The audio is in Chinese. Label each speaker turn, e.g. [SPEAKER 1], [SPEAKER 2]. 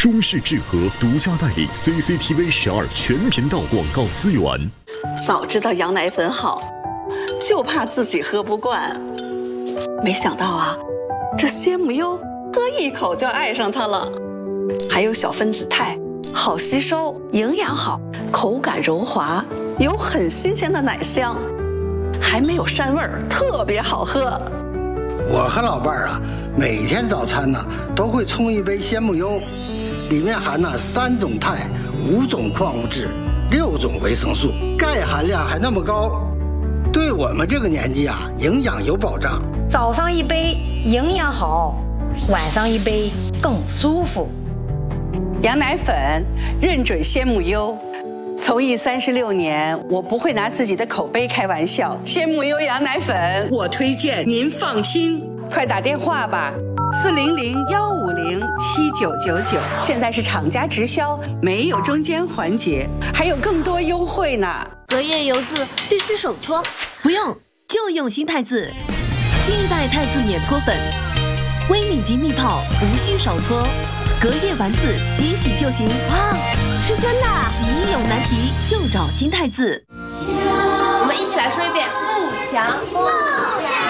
[SPEAKER 1] 中式智和独家代理 CCTV12全频道广告资源。
[SPEAKER 2] 早知道羊奶粉好，就怕自己喝不惯。没想到啊，这鲜母优喝一口就爱上它了。还有小分子肽，好吸收，营养好，口感柔滑，有很新鲜的奶香，还没有膻味儿，特别好喝。
[SPEAKER 3] 我和老伴儿啊，每天早餐呢都会冲一杯鲜母优，里面含了3种肽、5种矿物质、6种维生素，钙含量还那么高，对我们这个年纪啊，营养有保障。
[SPEAKER 4] 早上一杯营养好，晚上一杯更舒服。
[SPEAKER 5] 羊奶粉认准鲜母优。从艺36年，我不会拿自己的口碑开玩笑。鲜母优羊奶粉，我推荐，您放心。快打电话吧，400-150-7999。现在是厂家直销，没有中间环节，还有更多优惠呢。
[SPEAKER 6] 隔夜油渍必须手搓，
[SPEAKER 7] 不用，就用新汰渍。新一代汰渍碾搓粉，微米级密泡，无需手搓，隔夜完渍，即洗就行。
[SPEAKER 6] 哇，是真的！
[SPEAKER 7] 洗衣有难题就找新汰渍。
[SPEAKER 6] 我们一起来说一遍：富强。